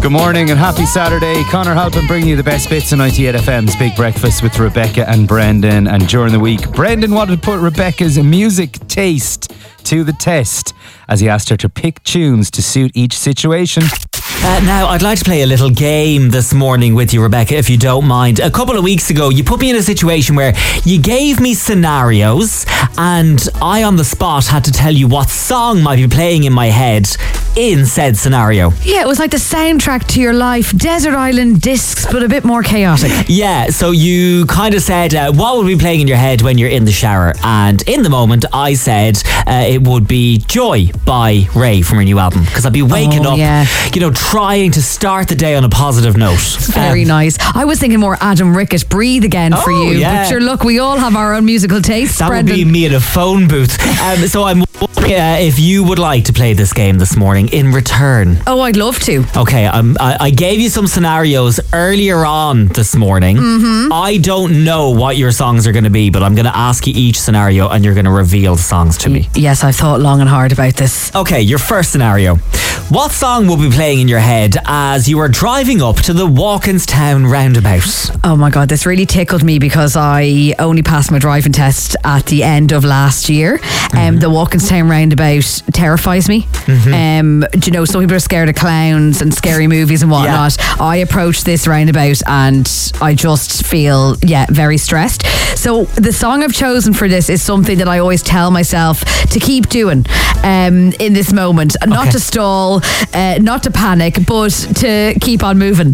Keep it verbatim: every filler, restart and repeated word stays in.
Good morning and happy Saturday. Connor Halpin bringing you the best bits of ninety-eight F M's Big Breakfast with Rebecca and Brendan. And during the week, Brendan wanted to put Rebecca's music taste to the test as he asked her to pick tunes to suit each situation. Uh, now, I'd like to play a little game this morning with you, Rebecca, if you don't mind. A couple of weeks ago, you put me in a situation where you gave me scenarios and I, on the spot, had to tell you what song might be playing in my head in said scenario. Yeah, it was like the soundtrack to your life. Desert Island Discs, but a bit more chaotic. Yeah, so you kind of said, uh, what would be playing in your head when you're in the shower? And in the moment, I said uh, it would be Joy by Ray from her new album. Because I'd be waking oh, up, yeah. you know, trying to start the day on a positive note. Very um, nice. I was thinking more Adam Rickett, Breathe Again for oh, you. Yeah. But sure, look, we all have our own musical tastes. That Brendan. would be me in a phone booth. Um, so I'm wondering uh, if you would like to play this game this morning in return. Oh, I'd love to. Okay, um, I, I gave you some scenarios earlier on this morning. Mm-hmm. I don't know what your songs are going to be, but I'm going to ask you each scenario and you're going to reveal the songs to me. Yes, I've thought long and hard about this. Okay, your first scenario. What song will be playing in your head as you are driving up to the Walkinstown roundabout? Oh my God, this really tickled me because I only passed my driving test at the end of last year. Mm-hmm. Um, the Walkinstown roundabout terrifies me. Mm-hmm. Um, do you know, some people are scared of clowns and scary movies and whatnot. Yeah. I approach this roundabout and I just feel, yeah, very stressed. So the song I've chosen for this is something that I always tell myself to keep doing um, in this moment. Not okay. to stall, uh, not to panic, but to keep on moving.